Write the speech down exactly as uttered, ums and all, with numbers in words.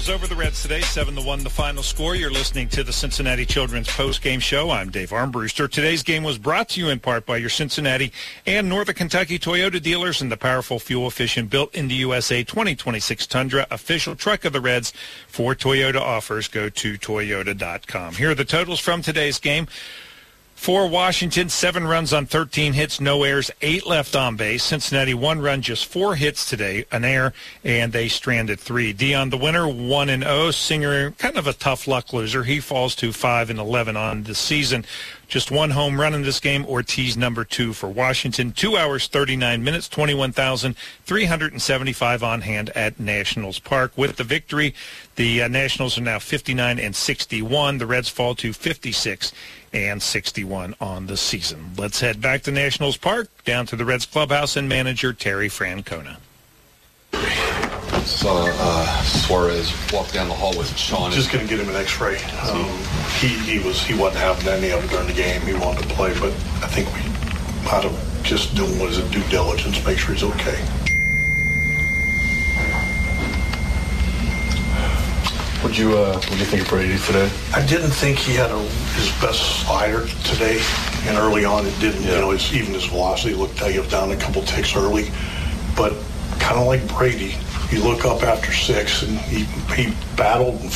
Over the Reds today, seven to one the final score. You're listening to the Cincinnati Children's Post-Game Show. I'm Dave Armbruster. Today's game was brought to you in part by your Cincinnati and Northern Kentucky Toyota dealers and the powerful, fuel-efficient, built in the U S A twenty twenty-six Tundra, official truck of the Reds. For Toyota offers, go to toyota dot com. Here are the totals from today's game. For Washington, seven runs on thirteen hits, no errors, eight left on base. Cincinnati, one run, just four hits today, an error, and they stranded three. Dion, the winner, one and oh. Singer, kind of a tough luck loser. He falls to five and eleven on the season. Just one home run in this game. Ortiz, number two for Washington. Two hours, thirty-nine minutes, twenty-one thousand three hundred seventy-five on hand at Nationals Park. With the victory, the uh, Nationals are now fifty-nine and sixty-one. The Reds fall to fifty-six and sixty-one on the season. Let's head back to Nationals Park, down to the Reds clubhouse and manager Terry Francona. Saw uh, Suarez walk down the hall with Sean. Just going to get him an X-ray. Um, he he was he wasn't having any of it during the game. He wanted to play, but I think we ought to just do what is it, due diligence, make sure he's okay. What'd you uh, what do you think of Brady today? I didn't think he had a, his best slider today, and early on it didn't. Yeah. You know, his, even his velocity looked like he was down a couple ticks early, but kind of like Brady. You look up after six, and he he battled and